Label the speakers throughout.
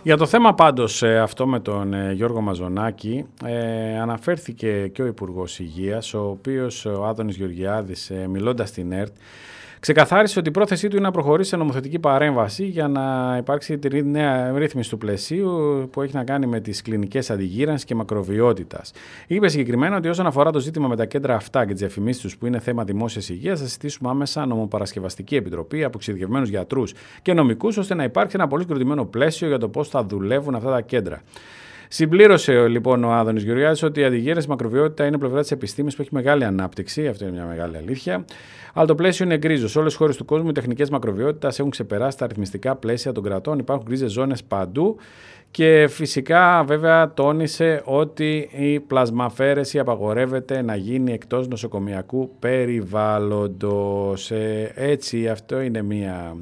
Speaker 1: Για το θέμα πάντως αυτό με τον Γιώργο Μαζονάκη αναφέρθηκε και ο Υπουργός Υγείας, ο οποίος, ο Άδωνης Γεωργιάδης, μιλώντας στην ΕΡΤ, ξεκαθάρισε ότι η πρόθεσή του είναι να προχωρήσει σε νομοθετική παρέμβαση για να υπάρξει τη νέα ρύθμιση του πλαισίου που έχει να κάνει με τις κλινικές αντιγύρανσης και μακροβιότητας. Είπε συγκεκριμένα ότι όσον αφορά το ζήτημα με τα κέντρα αυτά και τις διαφημίσεις τους που είναι θέμα δημόσιας υγείας, θα συστήσουμε άμεσα νομοπαρασκευαστική επιτροπή από εξειδικευμένους γιατρούς και νομικούς, ώστε να υπάρξει ένα πολύ συγκροτημένο πλαίσιο για το πώς θα δουλεύουν αυτά τα κέντρα. Συμπλήρωσε λοιπόν ο Άδωνης Γεωργιάδης ότι η αντιγύρανση μακροβιότητα είναι πλευρά της επιστήμης που έχει μεγάλη ανάπτυξη, αυτό είναι μια μεγάλη αλήθεια. Αλλά το πλαίσιο είναι γκρίζο. Σε όλες τις χώρες του κόσμου οι τεχνικές μακροβιότητας έχουν ξεπεράσει τα αριθμιστικά πλαίσια των κρατών, υπάρχουν γκρίζες ζώνες παντού. Και φυσικά βέβαια τόνισε ότι η πλασμαφαίρεση απαγορεύεται να γίνει εκτός νοσοκομιακού περιβάλλοντος. Έτσι αυτό είναι μια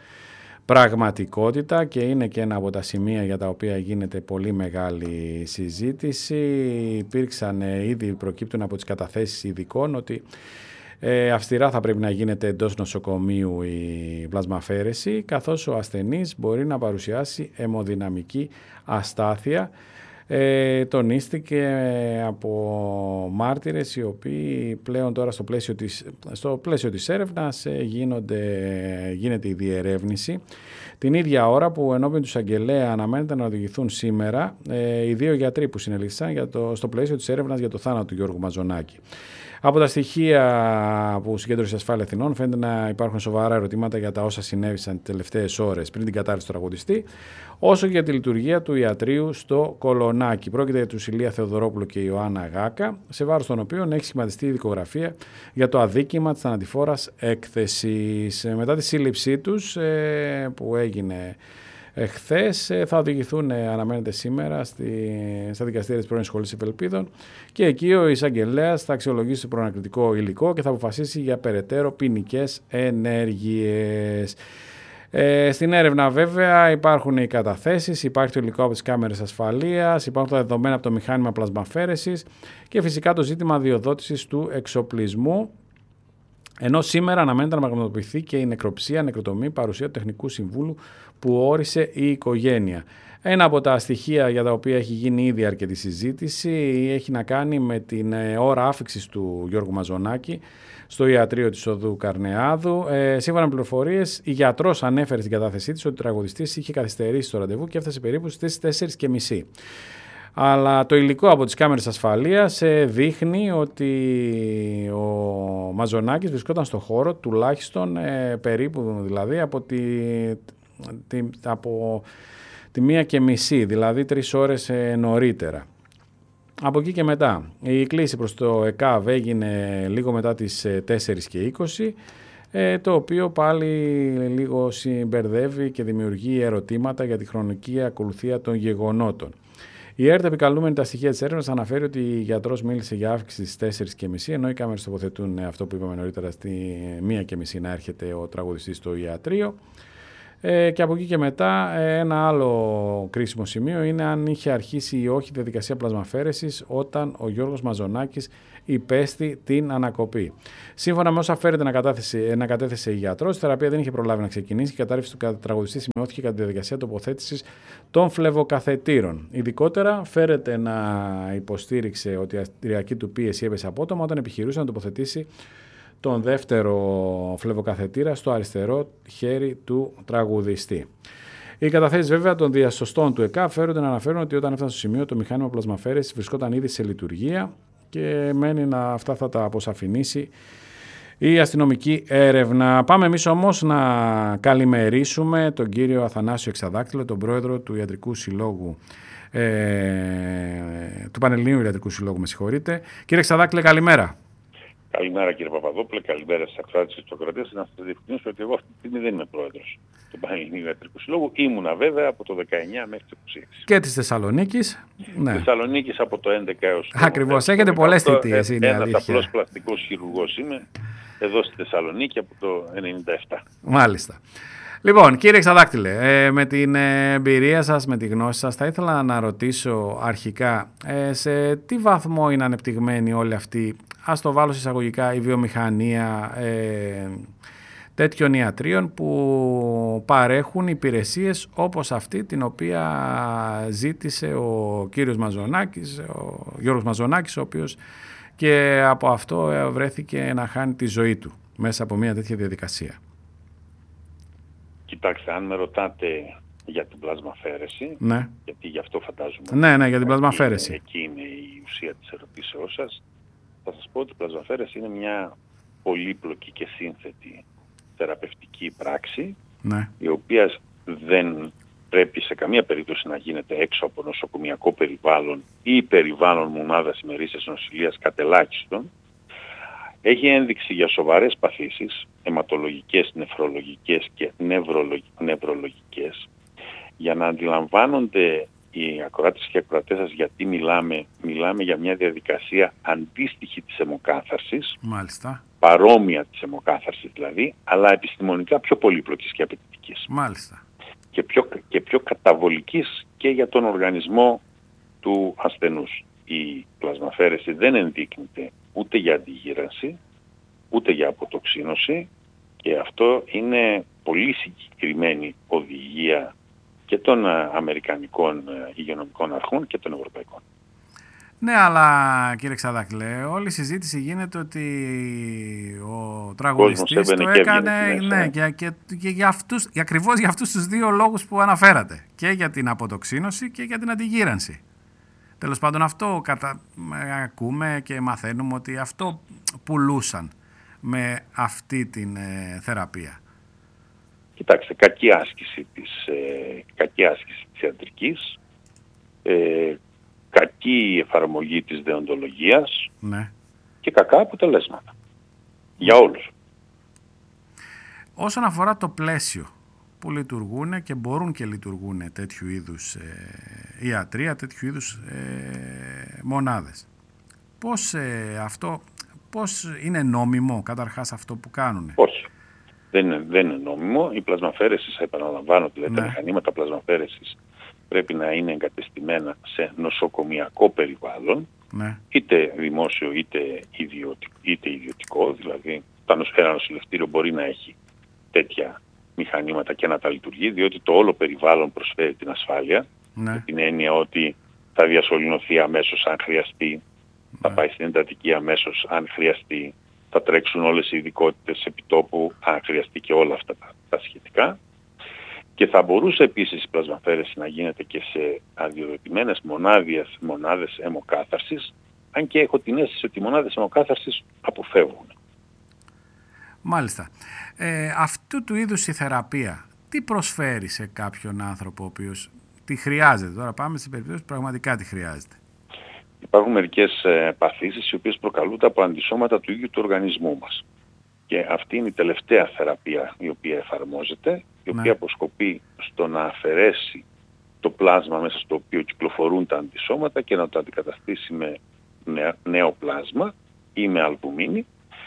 Speaker 1: πραγματικότητα και είναι και ένα από τα σημεία για τα οποία γίνεται πολύ μεγάλη συζήτηση. Υπήρξαν ήδη, προκύπτουν από τις καταθέσεις ειδικών ότι αυστηρά θα πρέπει να γίνεται εντός νοσοκομείου η πλασμαφαίρεση, καθώς ο ασθενής μπορεί να παρουσιάσει αιμοδυναμική αστάθεια. Τονίστηκε από μάρτυρες οι οποίοι πλέον τώρα στο πλαίσιο της έρευνας γίνεται η διερεύνηση. Την ίδια ώρα που ενώπιον του εισαγγελέα αναμένεται να οδηγηθούν σήμερα οι δύο γιατροί που συνελήφθησαν στο πλαίσιο της έρευνας για το θάνατο του Γιώργου Μαζονάκη. Από τα στοιχεία που συγκέντρωσε η Ασφάλεια Αθηνών φαίνεται να υπάρχουν σοβαρά ερωτήματα για τα όσα συνέβησαν τις τελευταίες ώρες πριν την κατάρρευση του τραγουδιστή, όσο και για τη λειτουργία του ιατρείου στο Κολονάκι. Πρόκειται για τους Ηλία Θεοδωρόπουλο και Ιωάννα Γάκα, σε βάρος των οποίων έχει σχηματιστεί η δικογραφία για το αδίκημα της θανατηφόρας έκθεσης. Μετά τη σύλληψή τους που έγινε χθες, θα οδηγηθούν, αναμένεται σήμερα, στα δικαστήρια της πρώην Σχολής Ευελπίδων και εκεί ο εισαγγελέας θα αξιολογήσει το προανακριτικό υλικό και θα αποφασίσει για περαιτέρω ποινικές ενέργειες. Στην έρευνα βέβαια υπάρχουν οι καταθέσεις, υπάρχει το υλικό από τις κάμερες ασφαλείας, υπάρχουν τα δεδομένα από το μηχάνημα πλασμαφαίρεσης και φυσικά το ζήτημα αδειοδότησης του εξοπλισμού. Ενώ σήμερα αναμένεται να πραγματοποιηθεί και η νεκροτομή παρουσία του τεχνικού συμβούλου που όρισε η οικογένεια. Ένα από τα στοιχεία για τα οποία έχει γίνει ήδη αρκετή συζήτηση έχει να κάνει με την ώρα άφιξης του Γιώργου Μαζονάκη στο ιατρείο της Οδού Καρνεάδου. Σύμφωνα με πληροφορίες, η γιατρός ανέφερε στην κατάθεσή της ότι ο τραγουδιστής είχε καθυστερήσει το ραντεβού και έφτασε περίπου στις 4:30. Αλλά το υλικό από τις κάμερες ασφαλείας δείχνει ότι ο Μαζονάκης βρισκόταν στο χώρο τουλάχιστον περίπου δηλαδή από τη 1:30, δηλαδή 3 ώρες νωρίτερα. Από εκεί και μετά η κλήση προς το ΕΚΑΒ έγινε λίγο μετά τις 4:20, το οποίο πάλι λίγο συμπερδεύει και δημιουργεί ερωτήματα για τη χρονική ακολουθία των γεγονότων. Η ΕΡΤ, επικαλούμενη τα στοιχεία της έρευνας, αναφέρει ότι η γιατρός μίλησε για αύξηση στις 4:30, ενώ οι κάμερες τοποθετούν αυτό που είπαμε νωρίτερα στη 1:30 να έρχεται ο τραγουδιστής στο ιατρείο. Και από εκεί και μετά ένα άλλο κρίσιμο σημείο είναι αν είχε αρχίσει ή όχι η διαδικασία πλασμαφαίρεσης όταν ο Γιώργος Μαζονάκης υπέστη την ανακοπή. Σύμφωνα με όσα φέρεται να κατέθεσε η γιατρός, η θεραπεία δεν είχε προλάβει να ξεκινήσει και η κατάρρευση του τραγουδιστή σημειώθηκε κατά τη διαδικασία τοποθέτησης των φλεβοκαθετήρων. Ειδικότερα φέρεται να υποστήριξε ότι η αρτηριακή του πίεση έπεσε απότομα όταν επιχειρούσε να τοποθετήσει τον δεύτερο φλεβοκαθετήρα στο αριστερό χέρι του τραγουδιστή. Οι καταθέσεις βέβαια των διασωστών του ΕΚΑ φέρονται να αναφέρουν ότι όταν έφτασε στο σημείο το μηχάνημα πλασμαφαίρεσης βρισκόταν ήδη σε λειτουργία και μένει να αυτά θα τα αποσαφηνίσει η αστυνομική έρευνα. Πάμε εμείς όμως να καλημερίσουμε τον κύριο Αθανάσιο Εξαδάκτυλο, τον πρόεδρο του Ιατρικού Συλλόγου, του Πανελληνίου Ιατρικού Συλλόγου, με συγχωρείτε. Κύριε Εξαδάκτυλε, καλημέρα.
Speaker 2: Καλημέρα κύριε Παπαδόπουλε, καλημέρα στις ακροάτες και στους ακροατές. Να σας διευκρινίσω ότι εγώ αυτή τη στιγμή δεν είμαι πρόεδρος του Πανελληνίου Ιατρικού Συλλόγου. Ήμουνα βέβαια από το 19 μέχρι το 26.
Speaker 1: Και της Θεσσαλονίκης.
Speaker 2: Ναι. Θεσσαλονίκης από το 11 έως το 18.
Speaker 1: Ακριβώς, έχετε πολλές θητείες, είναι αλήθεια.
Speaker 2: Ένας απλός πλαστικός χειρουργός είμαι εδώ στη Θεσσαλονίκη από το 97.
Speaker 1: Μάλιστα. Λοιπόν, κύριε Εξαδάκτυλε, με την εμπειρία σας, με τη γνώση σας, θα ήθελα να ρωτήσω αρχικά σε τι βαθμό είναι ανεπτυγμένη όλη αυτή, ας το βάλω εισαγωγικά, η βιομηχανία τέτοιων ιατρίων που παρέχουν υπηρεσίες όπως αυτή την οποία ζήτησε ο κύριος Μαζονάκης, ο Γιώργος Μαζονάκης, ο οποίος και από αυτό βρέθηκε να χάνει τη ζωή του μέσα από μια τέτοια διαδικασία.
Speaker 2: Κοιτάξτε, αν με ρωτάτε για την πλασμαφαίρεση,
Speaker 1: ναι.
Speaker 2: γιατί γι' αυτό φαντάζομαι...
Speaker 1: Ναι, για την πλασμαφαίρεση.
Speaker 2: Εκεί είναι η ουσία της ερωτήσεώς σας. Θα σας πω ότι η πλασμαφαίρεση είναι μια πολύπλοκη και σύνθετη θεραπευτική πράξη, ναι. Η οποία δεν πρέπει σε καμία περίπτωση να γίνεται έξω από νοσοκομιακό περιβάλλον ή περιβάλλον μονάδας ημερήσιας νοσηλείας κατελάχιστον. Έχει ένδειξη για σοβαρές παθήσεις, αιματολογικές, νεφρολογικές και νευρολογικές. Για να αντιλαμβάνονται οι ακροάτες και οι ακροατές σας γιατί μιλάμε για μια διαδικασία αντίστοιχη της αιμοκάθαρσης,
Speaker 1: μάλιστα.
Speaker 2: Παρόμοια της αιμοκάθαρσης δηλαδή, αλλά επιστημονικά πιο πολύπλοκης και απαιτητικής.
Speaker 1: Μάλιστα.
Speaker 2: Και πιο καταβολικής και για τον οργανισμό του ασθενούς. Η πλασμαφαίρεση δεν ενδείκνυται ούτε για αντιγύρανση, ούτε για αποτοξίνωση και αυτό είναι πολύ συγκεκριμένη οδηγία και των Αμερικανικών υγειονομικών αρχών και των Ευρωπαϊκών.
Speaker 1: Ναι, αλλά κύριε Ξαδάκλε, όλη η συζήτηση γίνεται ότι ο τραγουδιστής το έκανε και ακριβώς για αυτούς τους δύο λόγους που αναφέρατε. Και για την αποτοξίνωση και για την αντιγύρανση. Τέλος πάντων αυτό ακούμε και μαθαίνουμε ότι αυτό πουλούσαν με αυτή την θεραπεία.
Speaker 2: Κοιτάξτε, κακή άσκηση της ιατρικής, κακή εφαρμογή της δεοντολογίας, ναι. Και κακά αποτελέσματα για όλους.
Speaker 1: Όσον αφορά το πλαίσιο που λειτουργούν και μπορούν και λειτουργούν τέτοιου είδους ιατρία, τέτοιου είδους μονάδες, πώς είναι νόμιμο καταρχάς αυτό που κάνουν?
Speaker 2: Όχι. Δεν είναι νόμιμο. Η πλασμαφαίρεση, επαναλαμβάνω, δηλαδή, ναι. Τα μηχανήματα πλασμαφαίρεσης πρέπει να είναι εγκατεστημένα σε νοσοκομιακό περιβάλλον, ναι. Είτε δημόσιο είτε ιδιωτικό, δηλαδή ένα νοσηλευτήριο μπορεί να έχει τέτοια μηχανήματα και να τα λειτουργεί, διότι το όλο περιβάλλον προσφέρει την ασφάλεια, ναι. Με την έννοια ότι θα διασωληνωθεί αμέσως αν χρειαστεί, ναι. Θα πάει στην εντατική αμέσως αν χρειαστεί, θα τρέξουν όλες οι ειδικότητες επιτόπου αν χρειαστεί και όλα αυτά τα σχετικά. Και θα μπορούσε επίσης η πλασμαφαίρεση να γίνεται και σε αδειοδοτημένες μονάδες αιμοκάθαρσης, αν και έχω την αίσθηση ότι οι μονάδες αιμοκάθαρσης αποφεύγουν.
Speaker 1: Μάλιστα. Αυτού του είδους η θεραπεία, τι προσφέρει σε κάποιον άνθρωπο ο οποίος τη χρειάζεται? Τώρα πάμε σε περιπτώσεις που πραγματικά τη χρειάζεται.
Speaker 2: Υπάρχουν μερικές παθήσεις οι οποίες προκαλούνται από αντισώματα του ίδιου του οργανισμού μας. Και αυτή είναι η τελευταία θεραπεία η οποία εφαρμόζεται, η οποία αποσκοπεί στο να αφαιρέσει το πλάσμα μέσα στο οποίο κυκλοφορούν τα αντισώματα και να το αντικαταστήσει με νέο πλάσμα ή με αλβουμίνη,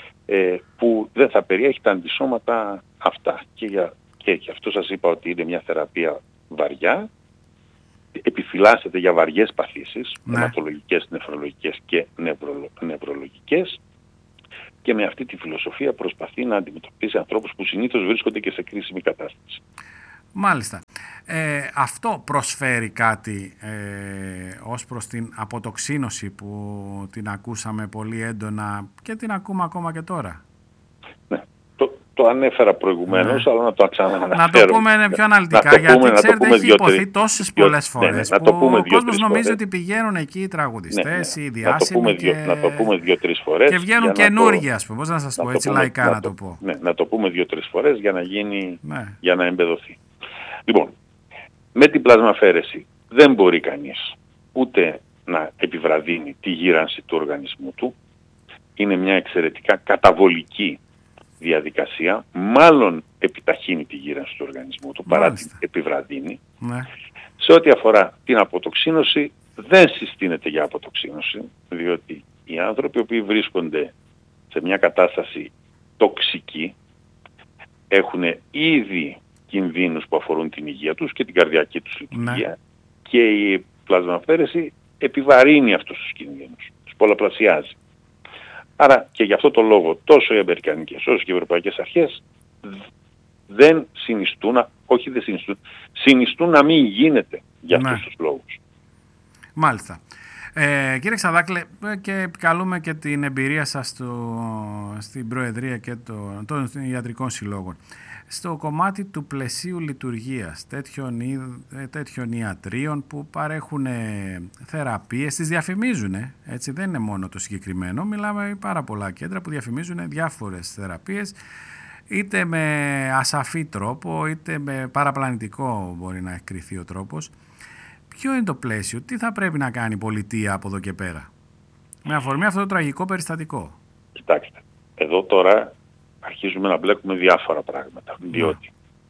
Speaker 2: που δεν θα περιέχει τα αντισώματα αυτά. Και γι' αυτό σας είπα ότι είναι μια θεραπεία βαριά, επιφυλάσσεται για βαριές παθήσεις, αιματολογικές, νεφρολογικές και νευρολογικές, και με αυτή τη φιλοσοφία προσπαθεί να αντιμετωπίσει ανθρώπους που συνήθως βρίσκονται και σε κρίσιμη κατάσταση.
Speaker 1: Μάλιστα. Αυτό προσφέρει κάτι ως προς την αποτοξίνωση που την ακούσαμε πολύ έντονα και την ακούμε ακόμα και τώρα?
Speaker 2: Ναι. Το ανέφερα προηγουμένως, αλλά να το ξαναναφέρω.
Speaker 1: Να το πούμε πιο αναλυτικά, γιατί ξέρετε έχει υποθεί τόσες πολλές φορές που ο κόσμος νομίζει ότι πηγαίνουν εκεί οι τραγουδιστές, οι διάσημοι
Speaker 2: να το πούμε 2-3 φορές.
Speaker 1: Και βγαίνουν καινούργιοι, ας πούμε, πώς να σας πω, έτσι λαϊκά να το πω.
Speaker 2: Ναι, να το πούμε 2-3 φορές για να εμπεδοθεί. Λοιπόν, με την πλασμαφαίρεση δεν μπορεί κανείς ούτε να επιβραδύνει τη γύρανση του οργανισμού του. Είναι μια εξαιρετικά καταβολική διαδικασία, μάλλον επιταχύνει τη γύρανση του οργανισμού του παρά την επιβραδύνει. Ναι. Σε ό,τι αφορά την αποτοξίνωση, δεν συστήνεται για αποτοξίνωση, διότι οι άνθρωποι οι οποίοι βρίσκονται σε μια κατάσταση τοξική έχουν ήδη κινδύνους που αφορούν την υγεία τους και την καρδιακή τους λειτουργία, ναι. Και η πλασμαφαίρεση επιβαρύνει αυτούς τους κινδύνους, τους πολλαπλασιάζει. Άρα και γι' αυτό το λόγο τόσο οι αμερικανικές όσο και οι ευρωπαϊκές αρχές δεν συνιστούν, όχι δεν συνιστούν, συνιστούν να μην γίνεται για αυτούς τους λόγους.
Speaker 1: Μάλιστα. Κύριε Ξαδάκλε, και επικαλούμε και την εμπειρία σας στην Προεδρία και των Ιατρικών Συλλόγων. Στο κομμάτι του πλαισίου λειτουργίας τέτοιων ιατρίων που παρέχουν θεραπείες, τις διαφημίζουν, έτσι, δεν είναι μόνο το συγκεκριμένο, μιλάμε πάρα πολλά κέντρα που διαφημίζουν διάφορες θεραπείες, είτε με ασαφή τρόπο, είτε με παραπλανητικό μπορεί να κριθεί ο τρόπος. Ποιο είναι το πλαίσιο, τι θα πρέπει να κάνει η πολιτεία από εδώ και πέρα, με αφορμή αυτό το τραγικό περιστατικό?
Speaker 2: Κοιτάξτε, εδώ τώρα αρχίζουμε να μπλέκουμε διάφορα πράγματα, διότι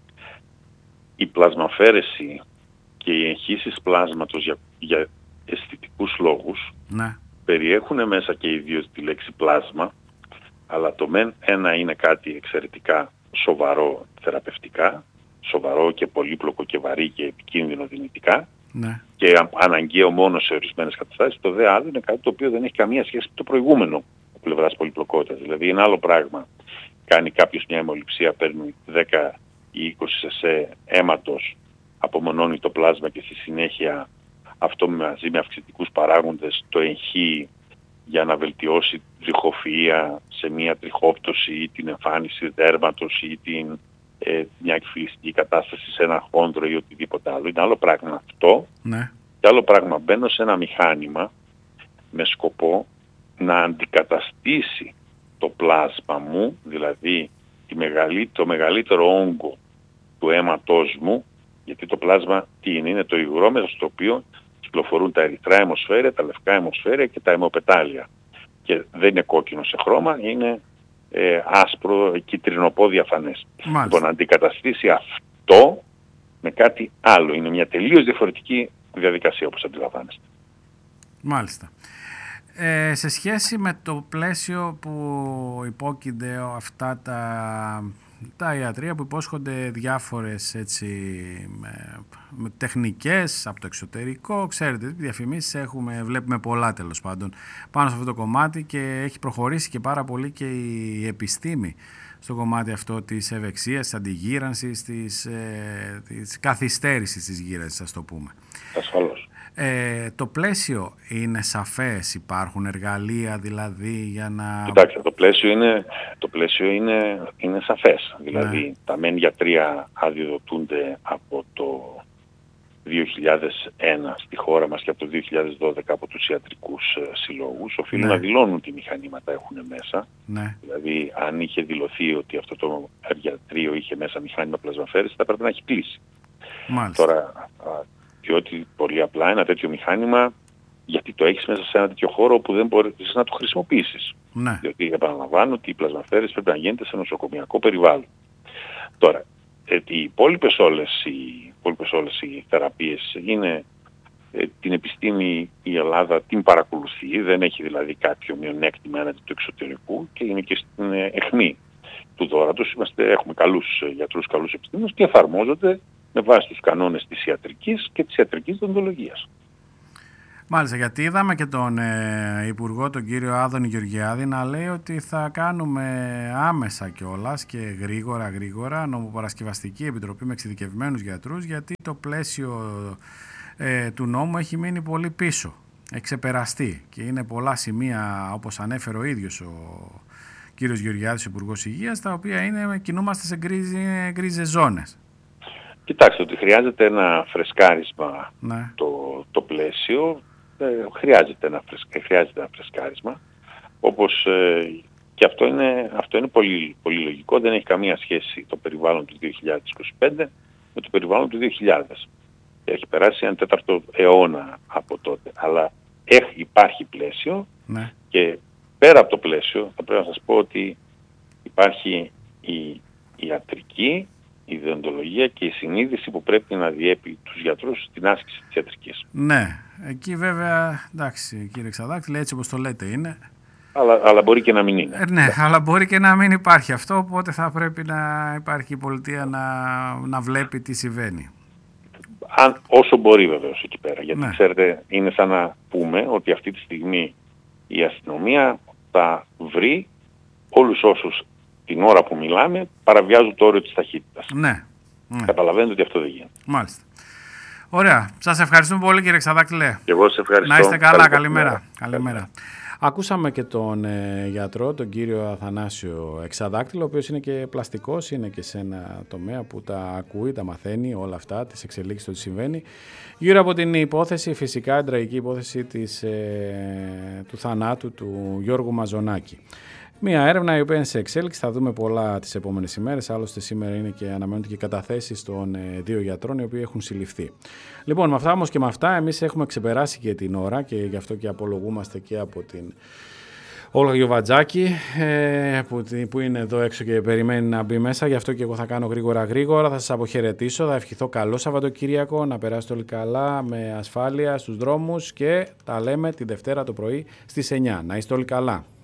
Speaker 2: η πλασμαφαίρεση και οι εγχύσεις πλάσματος για αισθητικούς λόγους περιέχουν μέσα και οι δύο τη λέξη πλάσμα, αλλά το μεν ένα είναι κάτι εξαιρετικά σοβαρό θεραπευτικά, σοβαρό και πολύπλοκο και βαρύ και επικίνδυνο δυνητικά, και αναγκαίο μόνο σε ορισμένες καταστάσεις. Το δε άλλο είναι κάτι το οποίο δεν έχει καμία σχέση με το προηγούμενο από πλευράς πολυπλοκότητας. Δηλαδή είναι άλλο πράγμα. Κάνει κάποιος μια αιμοληψία, παίρνει 10 ή 20 σεσέ αίματος, απομονώνει το πλάσμα και στη συνέχεια αυτό μαζί με αυξητικούς παράγοντες το εγχύει για να βελτιώσει τη τριχοφυΐα σε μια τριχόπτωση ή την εμφάνιση δέρματος ή μια εκφυλιστική κατάσταση σε ένα χόντρο ή οτιδήποτε άλλο. Είναι άλλο πράγμα αυτό. Και άλλο πράγμα, μπαίνω σε ένα μηχάνημα με σκοπό να αντικαταστήσει το πλάσμα μου, δηλαδή το μεγαλύτερο όγκο του αίματός μου, γιατί το πλάσμα τι είναι το υγρό μέσα στο οποίο κυκλοφορούν τα ερυθρά αιμοσφαίρια, τα λευκά αιμοσφαίρια και τα αιμοπετάλια. Και δεν είναι κόκκινο σε χρώμα, είναι άσπρο, κυτρινοπό διαφανές. Λοιπόν, να αντικαταστήσει αυτό με κάτι άλλο. Είναι μια τελείως διαφορετική διαδικασία, όπως αντιλαμβάνεστε.
Speaker 1: Μάλιστα. Σε σχέση με το πλαίσιο που υπόκεινται αυτά τα ιατρεία που υπόσχονται διάφορες με τεχνικές από το εξωτερικό, ξέρετε, διαφημίσεις βλέπουμε πολλά τέλος πάντων πάνω σε αυτό το κομμάτι, και έχει προχωρήσει και πάρα πολύ και η επιστήμη στο κομμάτι αυτό της ευεξίας, της αντιγύρανσης, της καθυστέρησης της γύρανσης, ας το πούμε.
Speaker 2: Ασφαλώς.
Speaker 1: Το πλαίσιο είναι σαφές, υπάρχουν εργαλεία δηλαδή για να...
Speaker 2: Κοιτάξτε, το πλαίσιο είναι σαφές. Δηλαδή τα μεν γιατρία αδειοδοτούνται από το 2001 στη χώρα μας και από το 2012 από τους ιατρικούς συλλόγους. Οφείλουν να δηλώνουν τι μηχανήματα έχουν μέσα. Δηλαδή αν είχε δηλωθεί ότι αυτό το γιατρείο είχε μέσα μηχάνημα πλασμαφέρεσης, θα πρέπει να έχει κλείσει. Τώρα, διότι πολύ απλά ένα τέτοιο μηχάνημα, γιατί το έχεις μέσα σε ένα τέτοιο χώρο όπου δεν μπορείς να το χρησιμοποιήσεις. Διότι επαναλαμβάνω ότι η πλασμαφέρεση πρέπει να γίνεται σε νοσοκομιακό περιβάλλον. Τώρα, οι υπόλοιπες όλες οι θεραπείες είναι, την επιστήμη η Ελλάδα την παρακολουθεί, δεν έχει δηλαδή κάποιο μειονέκτημα έναντι του εξωτερικού και είναι και στην αιχμή του δώρατος. Έχουμε καλούς γιατρούς, καλούς επιστήμονες και εφαρμόζονται με βάση τους κανόνες της ιατρικής και της ιατρικής δοντολογίας.
Speaker 1: Μάλιστα, γιατί είδαμε και τον Υπουργό, τον κύριο Άδωνη Γεωργιάδη, να λέει ότι θα κάνουμε άμεσα κιόλας και γρήγορα νομοπαρασκευαστική επιτροπή με εξειδικευμένους γιατρούς, γιατί το πλαίσιο του νόμου έχει μείνει πολύ πίσω, έχει ξεπεραστεί και είναι πολλά σημεία, όπως ανέφερε ο ίδιος ο κύριος Γεωργιάδης, Υπουργός Υγείας, τα οποία κινούμαστε σε γκρίζες ζώνες. Κοιτάξτε,
Speaker 2: ότι χρειάζεται ένα φρεσκάρισμα το πλαίσιο, χρειάζεται ένα φρεσκάρισμα, όπως και αυτό είναι πολύ, πολύ λογικό, δεν έχει καμία σχέση το περιβάλλον του 2025 με το περιβάλλον του 2000. Έχει περάσει ένα 4ο αιώνα από τότε, αλλά υπάρχει πλαίσιο και πέρα από το πλαίσιο θα πρέπει να σας πω ότι υπάρχει η ιατρική, η δεοντολογία και η συνείδηση που πρέπει να διέπει τους γιατρούς στην άσκηση της ιατρικής.
Speaker 1: Ναι, εκεί βέβαια, εντάξει κύριε Ξαδάκλη, έτσι όπως το λέτε είναι.
Speaker 2: Αλλά μπορεί και να μην είναι.
Speaker 1: Ναι, αλλά μπορεί και να μην υπάρχει αυτό, οπότε θα πρέπει να υπάρχει η πολιτεία να βλέπει τι συμβαίνει.
Speaker 2: Όσο μπορεί βεβαίως εκεί πέρα, γιατί ξέρετε είναι σαν να πούμε ότι αυτή τη στιγμή η αστυνομία θα βρει όλους όσους την ώρα που μιλάμε παραβιάζουν το όριο της ταχύτητας.
Speaker 1: Ναι.
Speaker 2: Καταλαβαίνετε ότι αυτό δεν γίνεται.
Speaker 1: Μάλιστα. Ωραία. Σας ευχαριστούμε πολύ, κύριε Εξαδάκτυλε.
Speaker 2: Και εγώ σας ευχαριστώ.
Speaker 1: Να είστε καλά. Καλημέρα. Ακούσαμε και τον γιατρό, τον κύριο Αθανάσιο Εξαδάκτυλο, ο οποίος είναι και πλαστικός, είναι και σε ένα τομέα που τα ακούει, τα μαθαίνει όλα αυτά, τις εξελίξεις του τι συμβαίνει. Γύρω από την υπόθεση, φυσικά, την τραγική υπόθεση του θανάτου του Γιώργου Μαζονάκη. Μία έρευνα η οποία είναι σε εξέλιξη, θα δούμε πολλά τις επόμενες ημέρες. Άλλωστε, σήμερα είναι και αναμένονται και καταθέσεις των 2 γιατρών οι οποίοι έχουν συλληφθεί. Λοιπόν, με αυτά όμως και με αυτά, εμείς έχουμε ξεπεράσει και την ώρα και γι' αυτό και απολογούμαστε και από την Όλγα Γιοβατζάκη που είναι εδώ έξω και περιμένει να μπει μέσα. Γι' αυτό και εγώ θα κάνω γρήγορα. Θα σας αποχαιρετήσω. Θα ευχηθώ καλό Σαββατοκύριακο, να περάσετε όλοι καλά, με ασφάλεια στους δρόμους και τα λέμε τη Δευτέρα το πρωί στις 9. Να είστε όλοι καλά.